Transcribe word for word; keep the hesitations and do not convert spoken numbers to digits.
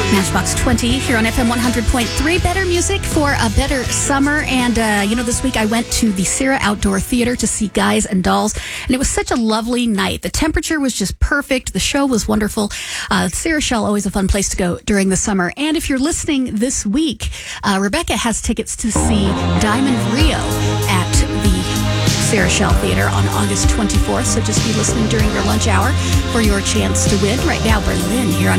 Matchbox twenty here on F M one hundred point three. Better music for a better summer. And, uh, you know, this week I went to the Sarah Outdoor Theater to see Guys and Dolls. And it was such a lovely night. The temperature was just perfect. The show was wonderful. Uh, Sarah Shell, always a fun place to go during the summer. And if you're listening this week, uh, Rebecca has tickets to see Diamond Rio at the Sarah Shell Theater on August twenty-fourth. So just be listening during your lunch hour for your chance to win. Right now, Berlin here on